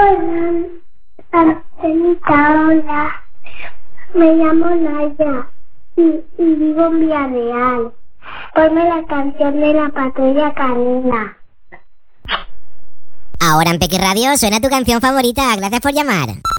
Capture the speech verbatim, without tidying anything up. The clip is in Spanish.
Hola, Antenita, hola. Me llamo Naya y, y vivo en Villarreal. Ponme la canción de la patrulla canina. Ahora en Pequi Radio suena tu canción favorita. Gracias por llamar.